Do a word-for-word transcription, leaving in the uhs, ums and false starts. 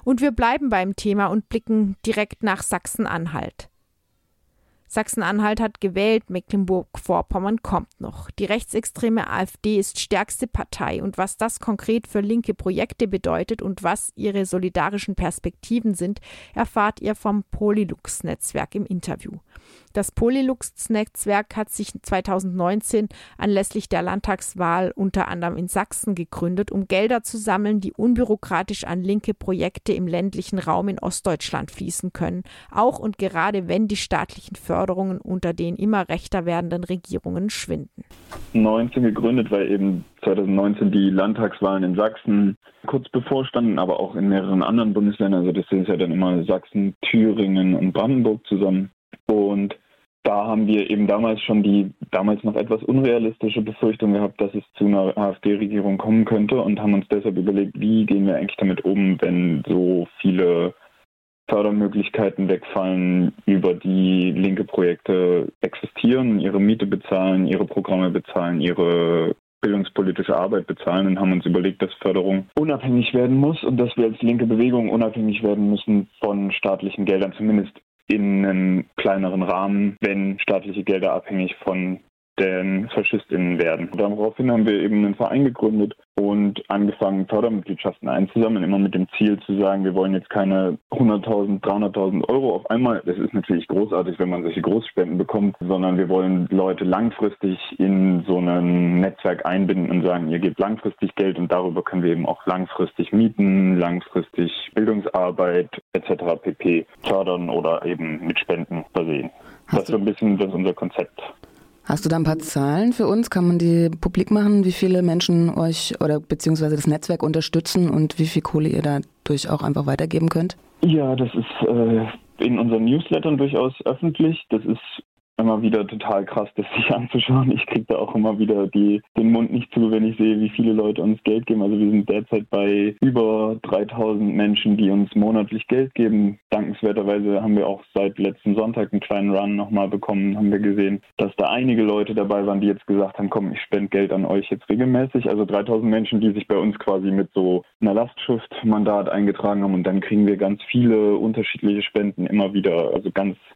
Und wir bleiben beim Thema und blicken direkt nach Sachsen-Anhalt. Sachsen-Anhalt hat gewählt, Mecklenburg-Vorpommern kommt noch. Die rechtsextreme AfD ist stärkste Partei und was das konkret für linke Projekte bedeutet und was ihre solidarischen Perspektiven sind, erfahrt ihr vom Polylux-Netzwerk im Interview. Das Polylux-Netzwerk hat sich zweitausendneunzehn anlässlich der Landtagswahl unter anderem in Sachsen gegründet, um Gelder zu sammeln, die unbürokratisch an linke Projekte im ländlichen Raum in Ostdeutschland fließen können, auch und gerade wenn die staatlichen Förderungen unter den immer rechter werdenden Regierungen schwinden. neunzehn gegründet, weil eben zweitausendneunzehn die Landtagswahlen in Sachsen kurz bevorstanden, aber auch in mehreren anderen Bundesländern. Also das sind ja dann immer Sachsen, Thüringen und Brandenburg zusammen. Und da haben wir eben damals schon die damals noch etwas unrealistische Befürchtung gehabt, dass es zu einer AfD-Regierung kommen könnte und haben uns deshalb überlegt, wie gehen wir eigentlich damit um, wenn so viele Fördermöglichkeiten wegfallen, über die linke Projekte existieren, ihre Miete bezahlen, ihre Programme bezahlen, ihre bildungspolitische Arbeit bezahlen und haben uns überlegt, dass Förderung unabhängig werden muss und dass wir als linke Bewegung unabhängig werden müssen von staatlichen Geldern, zumindest in einem kleineren Rahmen, wenn staatliche Gelder abhängig von den FaschistInnen werden. Daraufhin haben wir eben einen Verein gegründet und angefangen, Fördermitgliedschaften einzusammeln, immer mit dem Ziel zu sagen, wir wollen jetzt keine hunderttausend, dreihunderttausend Euro auf einmal, das ist natürlich großartig, wenn man solche Großspenden bekommt, sondern wir wollen Leute langfristig in so ein Netzwerk einbinden und sagen, ihr gebt langfristig Geld und darüber können wir eben auch langfristig Mieten, langfristig Bildungsarbeit et cetera pp. Fördern oder eben mit Spenden versehen. Das ist so ein bisschen das ist unser Konzept. Hast du da ein paar Zahlen für uns? Kann man die publik machen, wie viele Menschen euch oder beziehungsweise das Netzwerk unterstützen und wie viel Kohle ihr dadurch auch einfach weitergeben könnt? Ja, das ist äh, in unseren Newslettern durchaus öffentlich. Das ist immer wieder total krass, das sich anzuschauen. Ich kriege da auch immer wieder die, den Mund nicht zu, wenn ich sehe, wie viele Leute uns Geld geben. Also wir sind derzeit bei über dreitausend Menschen, die uns monatlich Geld geben. Dankenswerterweise haben wir auch seit letzten Sonntag einen kleinen Run nochmal bekommen, haben wir gesehen, dass da einige Leute dabei waren, die jetzt gesagt haben, komm, ich spende Geld an euch jetzt regelmäßig. Also dreitausend Menschen, die sich bei uns quasi mit so einer Lastschrift-Mandat eingetragen haben und dann kriegen wir ganz viele unterschiedliche Spenden immer wieder, also ganz